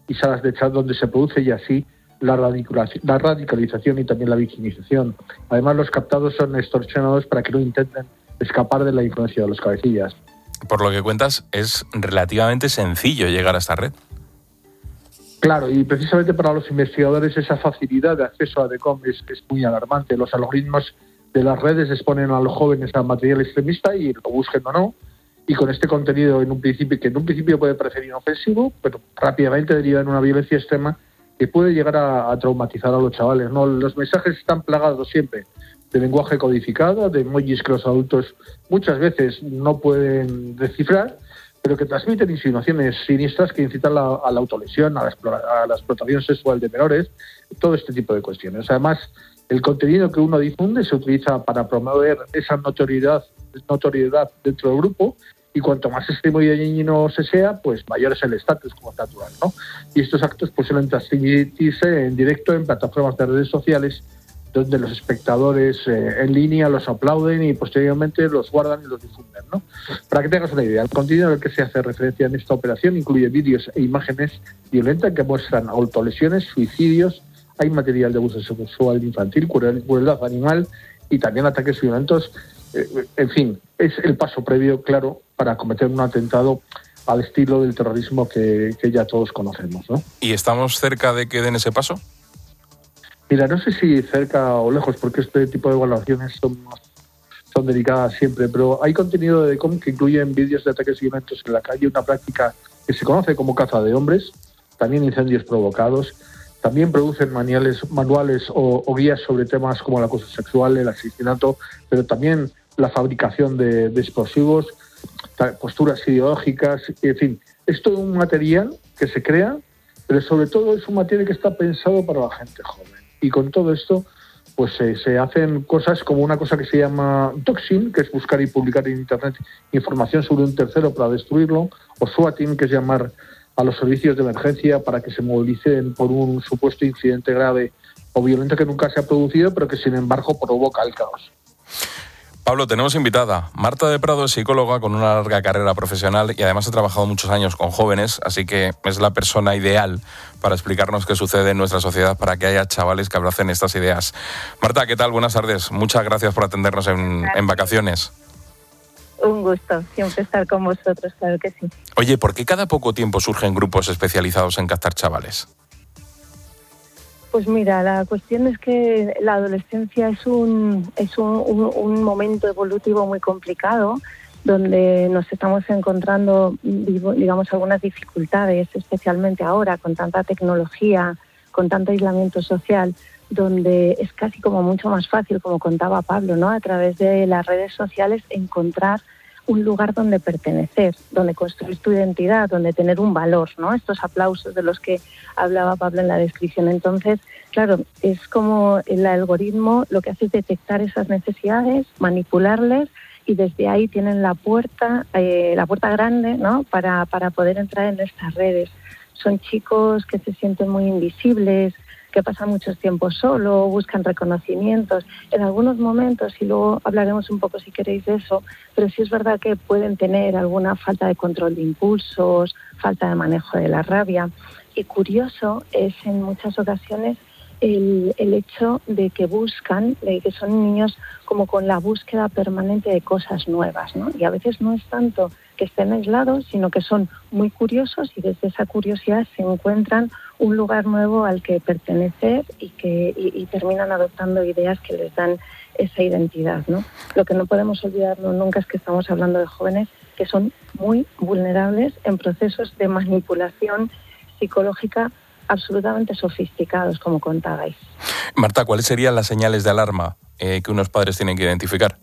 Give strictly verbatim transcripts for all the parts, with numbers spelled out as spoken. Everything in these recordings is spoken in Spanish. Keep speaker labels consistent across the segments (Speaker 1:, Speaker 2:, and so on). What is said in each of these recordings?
Speaker 1: y salas de chat donde se produce y así la radicalización, la radicalización y también la victimización. Además, los captados son extorsionados para que no intenten escapar de la influencia de los cabecillas.
Speaker 2: Por lo que cuentas, es relativamente sencillo llegar a esta red.
Speaker 1: Claro, y precisamente para los investigadores esa facilidad de acceso a DECOM es, es muy alarmante. Los algoritmos de las redes exponen a los jóvenes a material extremista y lo busquen o no, y con este contenido en un principio que en un principio puede parecer inofensivo, pero rápidamente deriva en una violencia extrema que puede llegar a, a traumatizar a los chavales, ¿no? Los mensajes están plagados siempre de lenguaje codificado, de emojis que los adultos muchas veces no pueden descifrar, pero que transmiten insinuaciones siniestras que incitan la, a la autolesión, a la, a la explotación sexual de menores, todo este tipo de cuestiones. Además, el contenido que uno difunde se utiliza para promover esa notoriedad, notoriedad dentro del grupo, y cuanto más extremo y dañino se sea, pues mayor es el estatus como natural, ¿no? Y estos actos pues suelen transmitirse en directo en plataformas de redes sociales, donde los espectadores eh, en línea los aplauden y posteriormente los guardan y los difunden, ¿no? Para que tengas una idea, el contenido al que se hace referencia en esta operación incluye vídeos e imágenes violentas que muestran autolesiones, suicidios, hay material de abuso sexual infantil, crueldad animal y también ataques violentos. Eh, en fin, es el paso previo, claro, para cometer un atentado al estilo del terrorismo que, que ya todos conocemos, ¿no?
Speaker 2: ¿Y estamos cerca de que den ese paso?
Speaker 1: Mira, no sé si cerca o lejos, porque este tipo de evaluaciones son, son delicadas siempre, pero hay contenido de DECOM que incluye vídeos de ataques violentos en la calle, una práctica que se conoce como caza de hombres, también incendios provocados, también producen manuales, manuales o, o guías sobre temas como el acoso sexual, el asesinato, pero también la fabricación de, de explosivos, posturas ideológicas, en fin, es todo un material que se crea, pero sobre todo es un material que está pensado para la gente joven. Y con todo esto, pues eh, se hacen cosas como una cosa que se llama doxing, que es buscar y publicar en Internet información sobre un tercero para destruirlo, o swatting, que es llamar a los servicios de emergencia para que se movilicen por un supuesto incidente grave o violento que nunca se ha producido, pero que sin embargo provoca el caos.
Speaker 2: Pablo, tenemos invitada. Marta de Prado es psicóloga con una larga carrera profesional y además ha trabajado muchos años con jóvenes, así que es la persona ideal para explicarnos qué sucede en nuestra sociedad para que haya chavales que abracen estas ideas. Marta, ¿qué tal? Buenas tardes. Muchas gracias por atendernos en, en vacaciones.
Speaker 3: Un gusto siempre estar con vosotros, claro que sí.
Speaker 2: Oye, ¿por qué cada poco tiempo surgen grupos especializados en captar chavales?
Speaker 3: Pues mira, la cuestión es que la adolescencia es un es un, un, un momento evolutivo muy complicado, donde nos estamos encontrando, digamos, algunas dificultades, especialmente ahora con tanta tecnología, con tanto aislamiento social, donde es casi como mucho más fácil, como contaba Pablo, ¿no? A través de las redes sociales encontrar un lugar donde pertenecer, donde construir tu identidad, donde tener un valor, ¿no? Estos aplausos de los que hablaba Pablo en la descripción. Entonces, claro, es como el algoritmo lo que hace es detectar esas necesidades, manipularles y desde ahí tienen la puerta, eh, la puerta grande, ¿no? Para, para poder entrar en estas redes. Son chicos que se sienten muy invisibles, que pasan mucho tiempo solo, buscan reconocimientos. En algunos momentos, y luego hablaremos un poco si queréis de eso, pero sí es verdad que pueden tener alguna falta de control de impulsos, falta de manejo de la rabia. Y curioso es en muchas ocasiones el, el hecho de que buscan, de que son niños como con la búsqueda permanente de cosas nuevas, ¿no? Y a veces no es tanto que estén aislados, sino que son muy curiosos y desde esa curiosidad se encuentran un lugar nuevo al que pertenecer y que y, y terminan adoptando ideas que les dan esa identidad, ¿no? Lo que no podemos olvidarnos nunca es que estamos hablando de jóvenes que son muy vulnerables en procesos de manipulación psicológica absolutamente sofisticados, como contabais.
Speaker 2: Marta, ¿cuáles serían las señales de alarma eh, que unos padres tienen que identificar?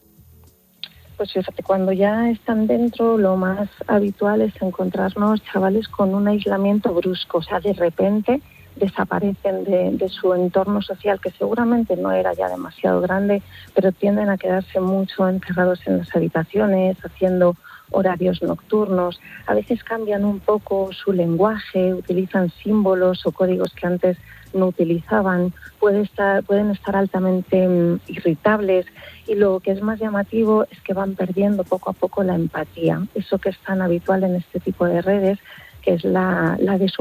Speaker 3: Pues fíjate, cuando ya están dentro, lo más habitual es encontrarnos chavales con un aislamiento brusco, o sea, de repente desaparecen de, de su entorno social, que seguramente no era ya demasiado grande, pero tienden a quedarse mucho encerrados en las habitaciones, haciendo horarios nocturnos. A veces cambian un poco su lenguaje, utilizan símbolos o códigos que antes no utilizaban, puede estar, pueden estar altamente um, irritables, y lo que es más llamativo es que van perdiendo poco a poco la empatía, eso que es tan habitual en este tipo de redes, que es la, la de